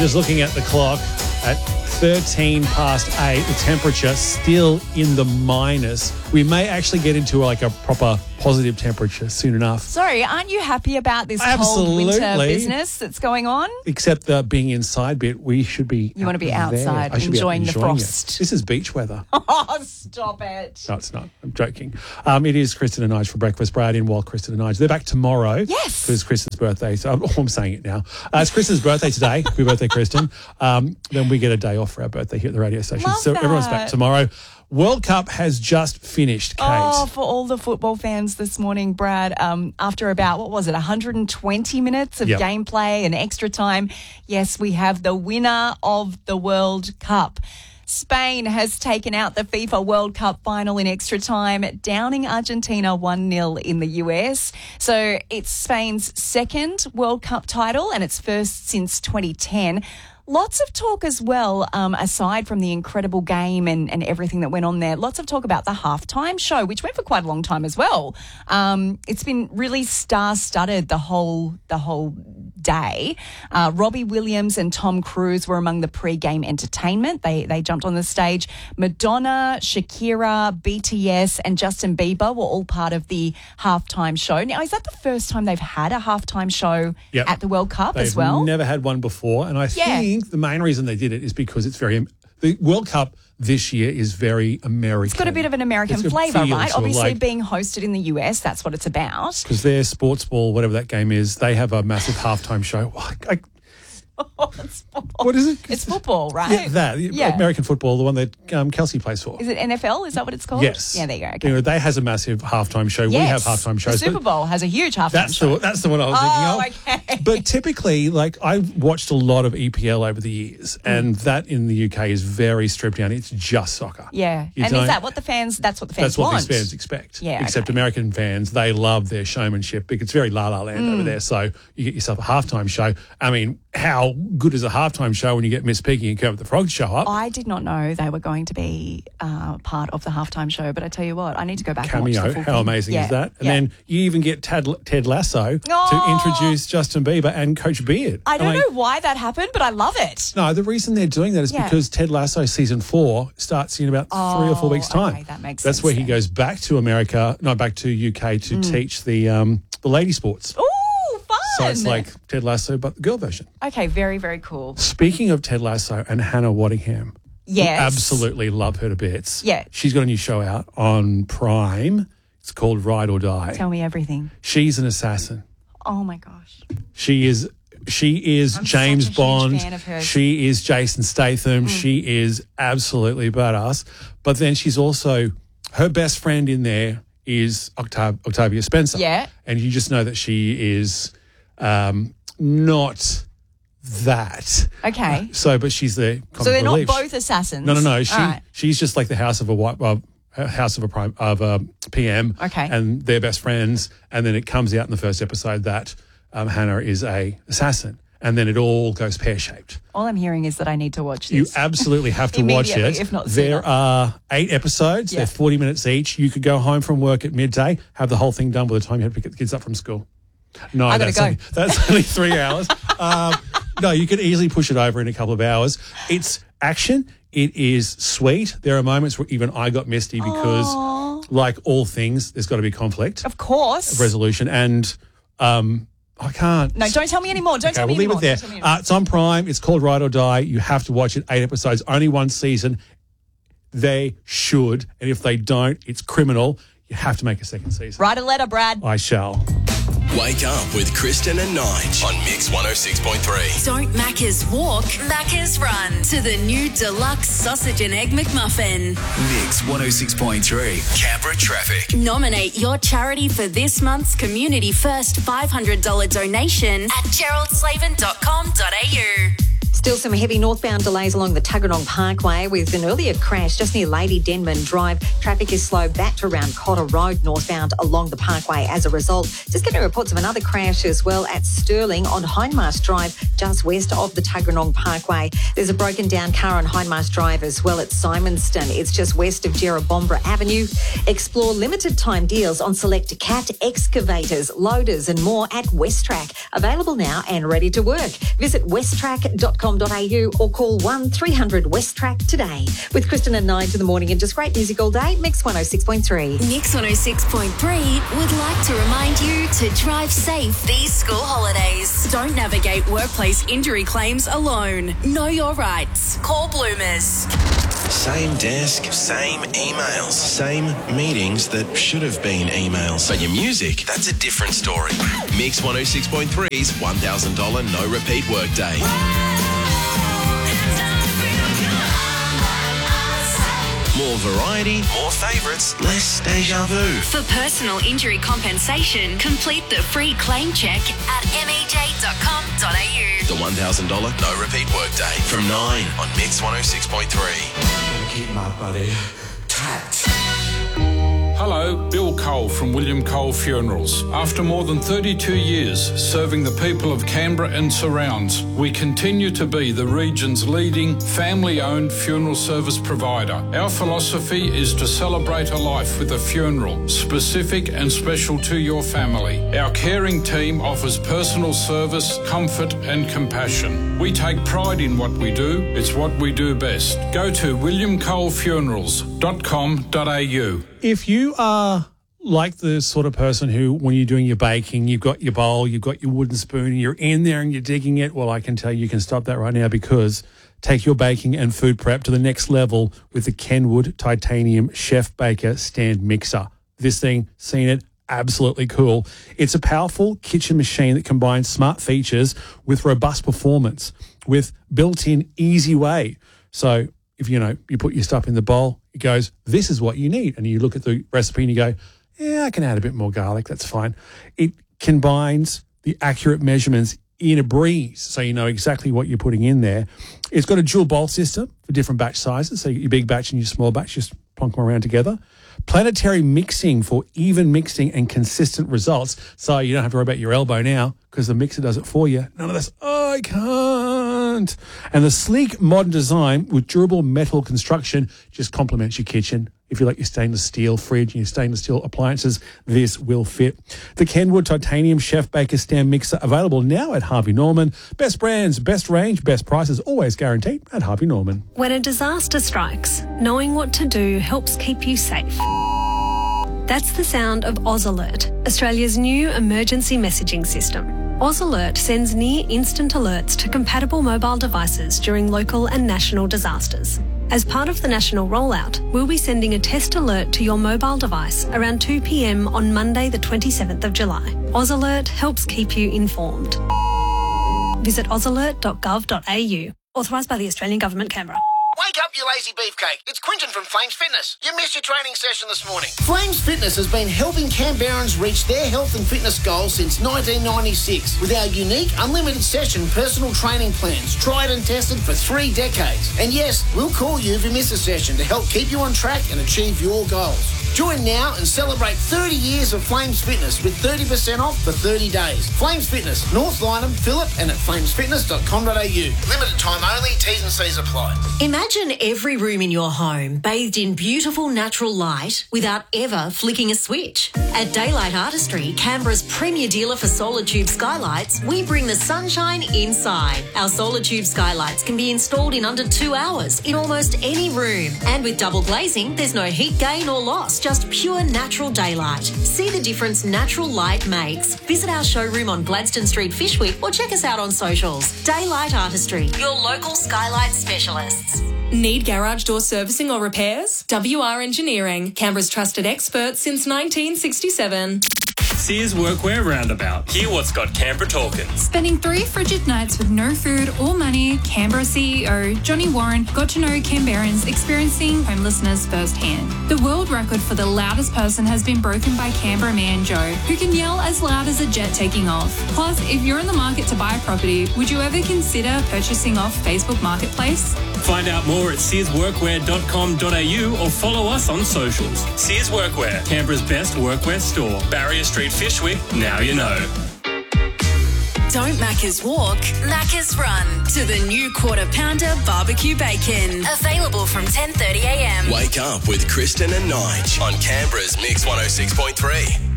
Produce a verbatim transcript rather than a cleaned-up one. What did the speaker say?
just looking at the clock at thirteen past eight, the temperature still in the minus. We may actually get into like a proper positive temperature soon enough. Sorry, aren't you happy about this Absolutely. cold winter business that's going on? Except the being inside bit, we should be You want to be there. outside I should be enjoying, out the enjoying frost. It. This is beach weather. Oh, stop it. No, it's not. I'm joking. Um, it is Kristen and Nige for breakfast. Brad in while Kristen and Nige. They're back tomorrow. Yes. Because it's Kristen's birthday. So I'm, oh, I'm saying it now. Uh, it's Kristen's birthday today. Happy birthday, Kristen. Um, then we get a day off for our birthday here at the radio station. Love so that. everyone's back tomorrow. World Cup has just finished, Kate. Oh, for all the football fans this morning, Brad, um, after about, what was it, one hundred twenty minutes of Yep. gameplay and extra time, yes, we have the winner of the World Cup. Spain has taken out the FIFA World Cup final in extra time, downing Argentina one nil in the U S. So it's Spain's second World Cup title and its first since twenty ten. Lots of talk as well, um, aside from the incredible game and, and everything that went on there, lots of talk about the halftime show, which went for quite a long time as well. Um, it's been really star-studded the whole the whole day. Uh, Robbie Williams and Tom Cruise were among the pre-game entertainment. They they jumped on the stage. Madonna, Shakira, B T S and Justin Bieber were all part of the halftime show. Now, is that the first time they've had a halftime show Yep. at the World Cup They've as well? never had one before. And I Yeah. think the main reason they did it is because it's very... The World Cup this year is very American. It's got a bit of an American It's got flavour, feel right? to it, Obviously like- being hosted in the U S, that's what it's about. Because their sports ball, whatever that game is, they have a massive halftime show. I, it's football. what is it? It's football, right? Yeah, that. Yeah. American football, the one that um, Kelsey plays for. Is it N F L? Is that what it's called? Yes. Yeah, there you go. Okay. You know, they has a massive halftime show. We have Yes. halftime shows. The Super but Bowl has a huge halftime That's show. the that's the one I was Oh, thinking of. okay. But typically, like I've watched a lot of E P L over the years, and that in the U K is very stripped down. It's just soccer. Yeah. You And don't- is that what the fans, that's what the fans That's what want? these fans expect. Yeah, Except okay. American fans, they love their showmanship because it's very La La Land Mm. over there. So you get yourself a halftime show. I mean, how good is a halftime show when you get Miss Piggy and Kermit the Frog show up? I did not know they were going to be uh, part of the halftime show, but I tell you what, I need to go back and watch Cameo. the full How thing. amazing Yeah, is that? And yeah. then you even get Ted, Ted Lasso Oh. to introduce Justin Bieber and Coach Beard. I don't I'm like, know why that happened, but I love it. No, the reason they're doing that is Yeah. because Ted Lasso season four starts in about three or four weeks' Oh, time. okay, that makes That's sense where he then. goes back to America, no, back to U K to teach the um, the lady sports. Ooh, fun. So it's like Ted Lasso, but the girl version. Okay, very, very cool. Speaking of Ted Lasso and Hannah Waddingham, Yes. absolutely love her to bits. Yeah. She's got a new show out on Prime. It's called Ride or Die. Tell me everything. She's an assassin. Oh, my gosh. She is she is I'm James such a huge Bond. fan of hers. She is Jason Statham. Mm. She is absolutely badass. But then she's also her best friend in there is Octav- Octavia Spencer. Yeah. And you just know that she is um, not that. Okay. So, but she's the comic So they're not relief. both assassins? No, no, no. She All right. she's just like the house of a white. Uh, House of a prime of a P M, Okay. and they're best friends, and then it comes out in the first episode that um, Hannah is a assassin, and then it all goes pear shaped. All I'm hearing is that I need to watch You this. absolutely have to watch Immediately, it. if not there sooner. are eight episodes. Yeah. They're forty minutes each. You could go home from work at midday, have the whole thing done by the time you have to pick the kids up from school. No, I gotta that's go. only, that's only three hours. Um, no, you could easily push it over in a couple of hours. It's action. It is sweet. There are moments where even I got misty because, Aww. like all things, there's got to be conflict, Of course. resolution, and um, I can't. No, don't tell me anymore. Don't Okay, tell me we'll leave anymore. it there. Don't tell me anymore. Uh, it's on Prime. It's called Ride or Die. You have to watch it. Eight episodes, only one season. They should, and if they don't, it's criminal. You have to make a second season. Write a letter, Brad. I shall. Wake up with Kristen and Nige on Mix one oh six point three. Don't Macca's walk, Macca's run to the new deluxe sausage and egg McMuffin. Mix one oh six point three. Canberra traffic. Nominate your charity for this month's Community First five hundred dollars donation at gerald slaven dot com dot a u. Still some heavy northbound delays along the Tuggeranong Parkway with an earlier crash just near Lady Denman Drive. Traffic is slow back to around Cotter Road northbound along the parkway as a result. Just getting reports of another crash as well at Stirling on Hindmarsh Drive just west of the Tuggeranong Parkway. There's a broken down car on Hindmarsh Drive as well at Simonston. It's just west of Jerrabombra Avenue. Explore limited time deals on select cat excavators, loaders and more at Westrack. Available now and ready to work. Visit westrack dot com com dot a u or call one three hundred West Track today. With Kristen and Nige in the morning and just great music all day, Mix one oh six point three. Mix one oh six point three would like to remind you to drive safe these school holidays. Don't navigate workplace injury claims alone. Know your rights. Call Bloomers. Same desk, same emails, same meetings that should have been emails. But your music, that's a different story. Mix one oh six point three's one thousand dollars no repeat workday. More variety, more favourites, less deja vu. For personal injury compensation, complete the free claim check at m e j dot com dot a u. The one thousand dollars no repeat workday from nine on Mix one oh six point three. Keep my body tapped. Hello, Bill Cole from William Cole Funerals. After more than thirty-two years serving the people of Canberra and surrounds, we continue to be the region's leading family-owned funeral service provider. Our philosophy is to celebrate a life with a funeral, specific and special to your family. Our caring team offers personal service, comfort and compassion. We take pride in what we do. It's what we do best. Go to william cole funerals dot com dot a u. If you are like the sort of person who, when you're doing your baking, you've got your bowl, you've got your wooden spoon, and you're in there and you're digging it, well, I can tell you, you can stop that right now, because take your baking and food prep to the next level with the Kenwood Titanium Chef Baker Stand Mixer. This thing, seen it, absolutely cool. It's a powerful kitchen machine that combines smart features with robust performance, with built-in easy way. So if, you know, you put your stuff in the bowl, it goes, this is what you need. And you look at the recipe and you go, yeah, I can add a bit more garlic. That's fine. It combines the accurate measurements in a breeze, so you know exactly what you're putting in there. It's got a dual bowl system for different batch sizes. So your big batch and your small batch, just plonk them around together. Planetary mixing for even mixing and consistent results. So you don't have to worry about your elbow now, because the mixer does it for you. None of this, oh, I can't. And the sleek modern design with durable metal construction just complements your kitchen. If you like your stainless steel fridge and your stainless steel appliances, this will fit. The Kenwood Titanium Chef Baker Stand Mixer, available now at Harvey Norman. Best brands, best range, best prices, always guaranteed at Harvey Norman. When a disaster strikes, knowing what to do helps keep you safe. That's the sound of Oz Alert, Australia's new emergency messaging system. Oz Alert sends near instant alerts to compatible mobile devices during local and national disasters. As part of the national rollout, we'll be sending a test alert to your mobile device around two p m on Monday the twenty-seventh of July. Oz Alert helps keep you informed. Visit oz alert dot gov dot a u. Authorised by the Australian Government, Canberra. Wake up, you lazy beefcake. It's Quinton from Flames Fitness. You missed your training session this morning. Flames Fitness has been helping Canberrans reach their health and fitness goals since nineteen ninety-six with our unique unlimited session personal training plans, tried and tested for three decades. And yes, we'll call you if you miss a session to help keep you on track and achieve your goals. Join now and celebrate thirty years of Flames Fitness with thirty percent off for thirty days. Flames Fitness, North Lynham, Phillip and at flames fitness dot com dot a u. Limited time only, T's and C's apply. Imagine every room in your home bathed in beautiful natural light without ever flicking a switch. At Daylight Artistry, Canberra's premier dealer for solar tube skylights, we bring the sunshine inside. Our solar tube skylights can be installed in under two hours in almost any room. And with double glazing, there's no heat gain or loss, just pure natural daylight. See the difference natural light makes. Visit our showroom on Gladstone Street, Fishwick, or check us out on socials. Daylight Artistry, your local skylight specialists. Need garage door servicing or repairs? W R Engineering, Canberra's trusted expert since nineteen sixty-seven. Sears Workwear Roundabout. Hear what's got Canberra talking. Spending three frigid nights with no food or money, Canberra C E O Johnny Warren got to know Canberrans experiencing homelessness firsthand. The world record for the loudest person has been broken by Canberra man Joe, who can yell as loud as a jet taking off. Plus, if you're in the market to buy a property, would you ever consider purchasing off Facebook Marketplace? Find out more at sears workwear dot com dot a u or follow us on socials. Sears Workwear, Canberra's best workwear store. Barrier Street, Fishwick, now you know. Don't Macca's walk, Macca's run to the new Quarter Pounder Barbecue Bacon. Available from ten thirty a m. Wake up with Kristen and Nige on Canberra's Mix one oh six point three.